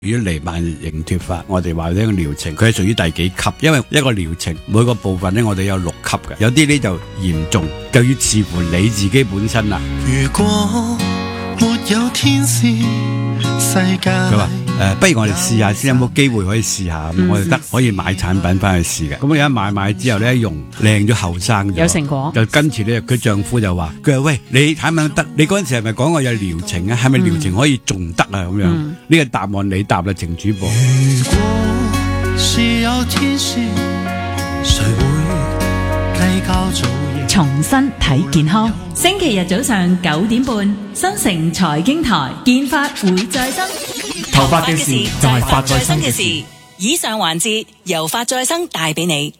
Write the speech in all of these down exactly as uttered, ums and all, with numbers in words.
如果黎曼型脫髮，我哋話呢個療程，佢係屬於第幾級？因為一個療程每個部分咧，我哋有六級嘅，有啲咧就嚴重，就要視乎你自己本身啦。 如果沒有天使世界， 佢話誒，不如我哋試下先，有冇機會可以試下？嗯、我哋得可以買產品翻去試嘅。咁而家買買之後咧，用靚咗後生咗， 有成果。 就跟住咧，佢丈夫就話：佢話喂，你產品得，你嗰陣時係咪講我有療程啊？係咪療程可以仲得啊？咁樣呢、嗯、個答案你答啦，程主播。 如果是有天使，誰會計較早夜？ 重新睇健康，星期日早上九點半，新城財經台，健髮會再生。 頭髮嘅事就係髮再生嘅事。 以上環節由髮再生帶俾你。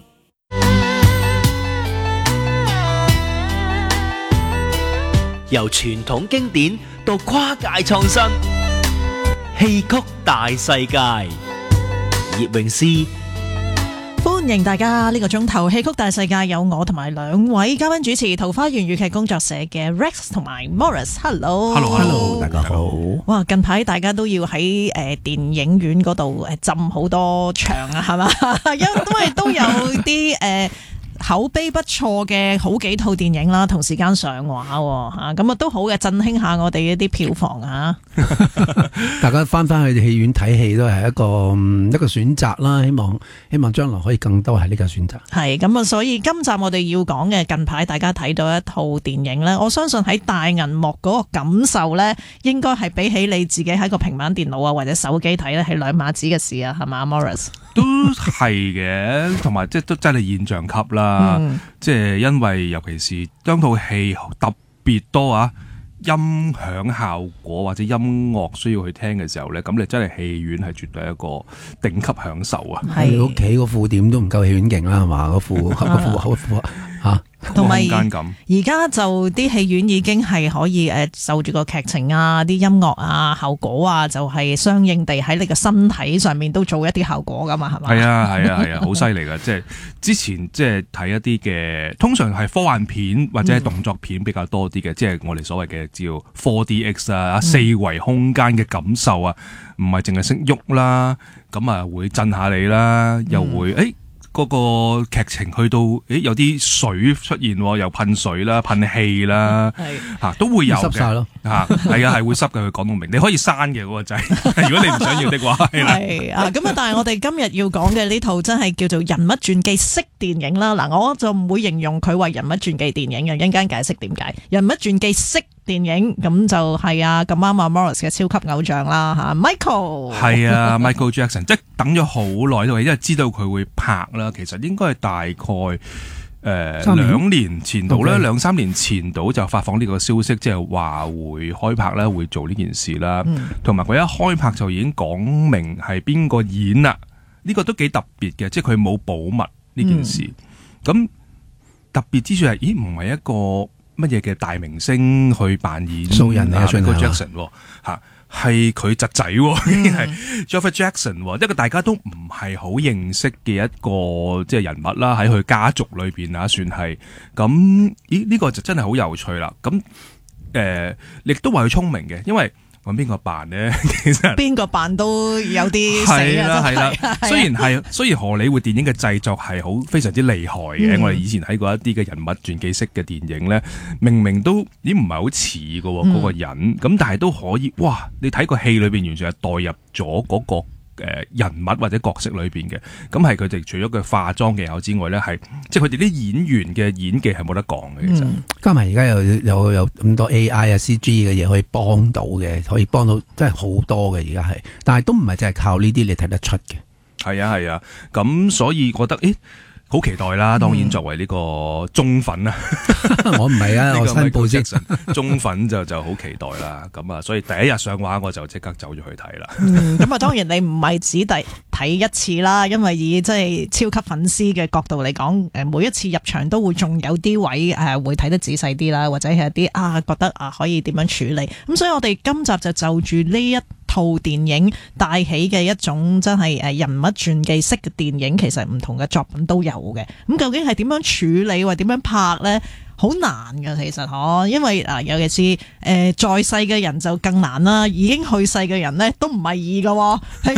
由傳統經典到跨界創新，戲曲大世界。葉詠詩， 歡迎大家呢個鐘頭戲曲大世界，有我同埋兩位嘉賓主持，桃花源粵劇工作社嘅 Rex 同埋 Morris。Hello，Hello， 大家好。 哇，近排大家都要喺誒、呃、電影院嗰度誒浸好多場啊，係嘛？因為都有啲誒。呃口碑不錯嘅好幾套電影啦，同時間上畫吓，咁啊都好嘅，振興下我哋一啲票房啊！ 大家翻翻去戲院睇戲都係一個一個選擇啦，希望希望將來可以更多係呢個選擇。 係咁啊，所以今集我哋要講嘅近排大家睇到一套電影咧，我相信喺大銀幕嗰個感受咧，應該係比起你自己喺個平板電腦啊或者手機睇咧係兩碼子嘅事啊，係嘛 Morris？ 都係嘅，同埋即係都真係現象級啦。嗯、即係因為尤其是當套戲特別多啊音響效果或者音樂需要去聽嘅時候咧，咁你真係戲院係絕對一個頂級享受啊！ 你屋企個副點都唔夠戲院勁啦，係嘛？個副個副口副吓。 同埋而家就啲戲院已經係可以誒受住個劇情啊、啲音樂啊、效果啊，就係相應地喺你個身體上面都做一啲效果噶嘛，係咪？ 係啊係啊係啊，好犀利噶！即係之前即係睇一啲嘅，通常係科幻片或者係動作片比較多啲嘅，嗯、即係我哋所謂嘅叫 四 D X 啊、嗯、四維空間嘅感受啊，唔係淨係識喐啦，咁啊會震下你啦，又會誒。嗯欸嗰個劇情去到，誒有啲水出現，又噴水啦、噴氣啦，嚇都會有嘅，濕晒咯嚇，係啊係會濕嘅。佢講到明，你可以刪嘅嗰個掣，如果你唔想要的話， 係啊咁啊！但係我哋今日要講嘅呢套真係叫做人物傳記式電影啦。嗱，我就唔會形容佢為人物傳記電影嘅，一陣間解釋點解人物傳記式電影咁就係啊咁啱啊 Morris 嘅超級偶像啦嚇 Michael 係啊 Michael Jackson 即係等咗好耐都係因為知道佢會拍啦，其實應該係大概誒兩、呃、年前度咧，兩三年前度就發放呢個消息，即係話會開拍啦，會做呢件事啦，同埋佢一開拍就已經講明係邊個演啦，呢、呢個都幾特別嘅，即係佢冇保密呢件事。咁、嗯、特別之處係，咦唔係一個乜嘢嘅大明星去扮演素人啊 Michael Jackson 吓，係佢侄仔，係 Jeffrey Jackson， 一個大家都唔係好認識嘅一個即係人物啦，喺佢家族裏邊啊，算係咁。咦呢、呢個就真係好有趣啦。咁誒，亦、呃、都話佢聰明嘅，因為揾邊個扮呢？其實邊個扮都有啲死啊！ 係啦係啦，雖然係雖然荷里活電影嘅製作係好非常之厲害嘅，嗯、我哋以前睇過一啲嘅人物傳記式嘅電影咧，明明都已經唔係好似嘅嗰個人，咁、嗯、但係都可以，哇！你睇個戲裏邊完全係代入咗嗰、嗰個。誒，人物或者角色裏邊嘅，咁係佢哋除咗佢化妝技巧之外咧，係即係佢哋啲演員嘅演技係冇得講嘅。其實、嗯、加埋而家有有有咁多 A I 啊 C G 嘅嘢可以幫到嘅，可以幫到真係好多嘅。而家係，但係都唔係淨係靠呢啲你睇得出嘅。係啊係啊，咁所以覺得誒。好期待啦！當然作為呢個忠粉啊，我唔係啊，我新報職忠粉就就好期待啦。咁啊，所以第一日上畫我就即刻走咗去睇啦。 咁啊、嗯，當然你唔係只第睇一次啦，因為以即係超級粉絲嘅角度嚟講，誒每一次入場都會仲有啲位誒會睇得仔細啲啦，或者係一啲啊覺得啊可以點樣處理。咁所以我哋今集就就住呢一套電影帶起嘅一種真係誒人物傳記式嘅電影，其實唔同嘅作品都有嘅。咁究竟係點樣處理或點樣拍呢？好難㗎，其實嗬，因為嗱，尤其是誒在世嘅人就更難啦，已經去世嘅人咧都唔係易㗎。譬